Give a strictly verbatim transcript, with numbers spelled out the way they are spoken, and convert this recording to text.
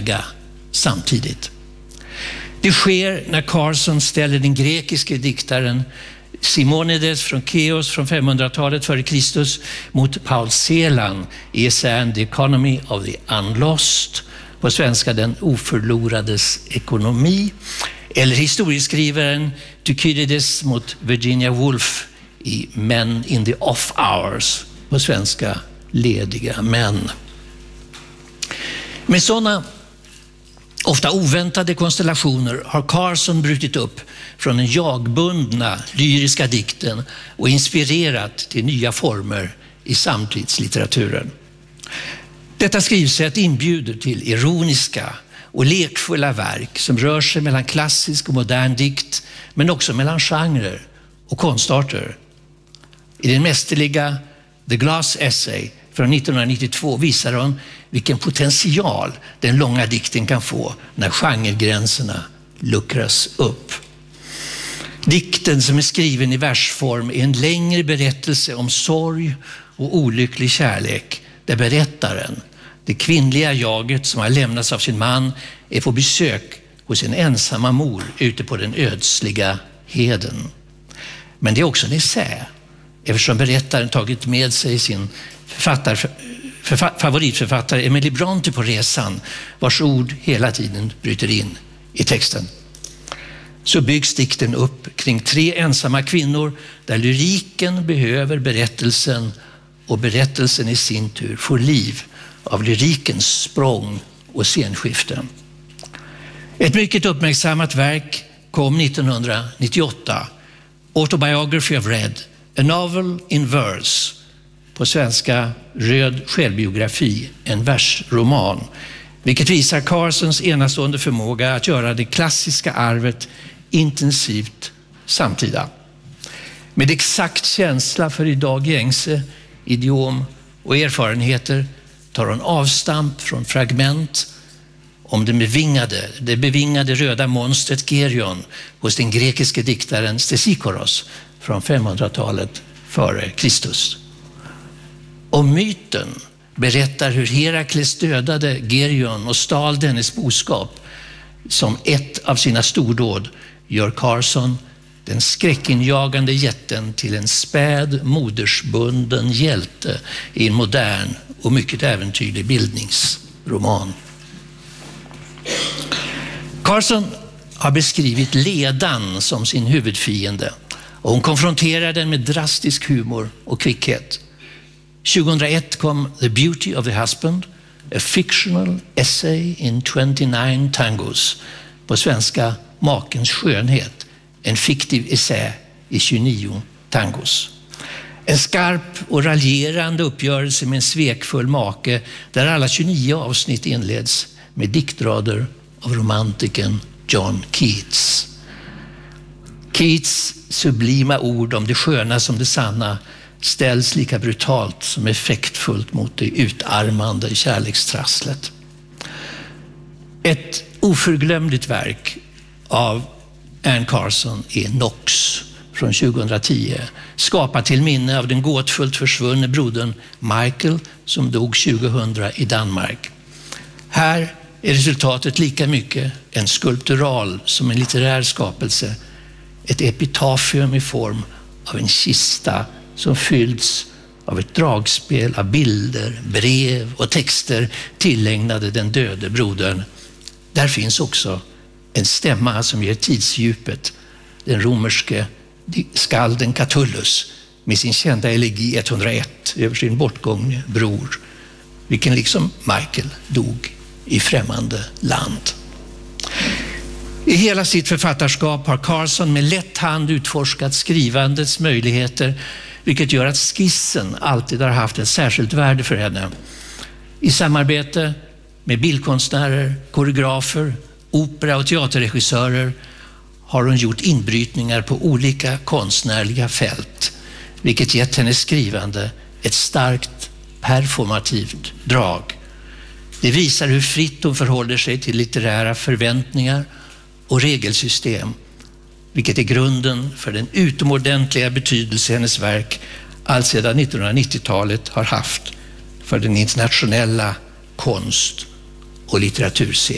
färdiga samtidigt. Det sker när Carson ställer den grekiske diktaren Simonides från Keos från femhundratalet före Kristus mot Paul Celan i essäen The Economy of the Unlost, på svenska Den oförlorades ekonomi, eller historieskrivaren Thukydides mot Virginia Woolf i Men in the Off Hours, på svenska Lediga män. Med sådana ofta oväntade konstellationer har Carson brutit upp från den jagbundna lyriska dikten och inspirerat till nya former i samtidslitteraturen. Detta skrivsätt inbjuder till ironiska och lekfulla verk som rör sig mellan klassisk och modern dikt, men också mellan genrer och konstarter. I den mästerliga The Glass Essay från nittonhundranittiotvå visar hon vilken potential den långa dikten kan få när genregränserna luckras upp. Dikten, som är skriven i versform, är en längre berättelse om sorg och olycklig kärlek, där berättaren, det kvinnliga jaget som har lämnats av sin man, är på besök hos en ensamma mor ute på den ödsliga heden. Men det är också en essä, eftersom berättaren tagit med sig sin författar, förfa, favoritförfattare Emily Bronte på resan, vars ord hela tiden bryter in i texten. Så byggs dikten upp kring tre ensamma kvinnor, där lyriken behöver berättelsen och berättelsen i sin tur får liv av lyrikens språng och scenskiften. Ett mycket uppmärksammat verk kom nittonhundranittioåtta, Autobiography of Red, A Novel in Verse, på svenska Röd självbiografi, en versroman, vilket visar Carsons enastående förmåga att göra det klassiska arvet intensivt samtida. Med exakt känsla för idag gängse idiom och erfarenheter tar hon avstamp från fragment om det bevingade, det bevingade röda monstret Gerion hos den grekiske diktaren Stesikoros från femhundratalet före Kristus. Och myten berättar hur Herakles dödade Gerion och stal dennes boskap. Som ett av sina stordåd gör Carson den skräckinjagande jätten till en späd, modersbunden hjälte i en modern och mycket äventyrlig bildningsroman. Carson har beskrivit ledan som sin huvudfiende, och hon konfronterar den med drastisk humor och kvickhet. tjugohundraett kom The Beauty of the Husband, a fictional essay in twenty-nine tangos, på svenska Makens skönhet, en fiktiv essä i tjugonio tangos. En skarp och raljerande uppgörelse med en svekfull make, där alla tjugonio avsnitt inleds med diktrader av romantiken John Keats. Keats sublima ord om det sköna som det sanna ställs lika brutalt som effektfullt mot det utarmande kärlekstrasslet. Ett oförglömligt verk av Anne Carson är Knox från tjugohundratio, skapat till minne av den gåtfullt försvunne brodern Michael som dog tjugohundra i Danmark. Här är resultatet lika mycket en skulptural som en litterär skapelse, ett epitafium i form av en kista som fyllts av ett dragspel av bilder, brev och texter tillägnade den döde brodern. Där finns också en stämma som ger tidsdjupet, den romerske skalden Catullus med sin kända elegi etthundraett över sin bortgångne bror, vilken liksom Michael dog i främmande land. I hela sitt författarskap har Carson med lätt hand utforskat skrivandets möjligheter, vilket gör att skissen alltid har haft ett särskilt värde för henne. I samarbete med bildkonstnärer, koreografer, opera- och teaterregissörer har hon gjort inbrytningar på olika konstnärliga fält, vilket gett hennes skrivande ett starkt performativt drag. Det visar hur fritt hon förhåller sig till litterära förväntningar och regelsystem, vilket är grunden för den utomordentliga betydelse hennes verk alltsedan nittonhundranittiotalet har haft för den internationella konst- och litteraturscenen.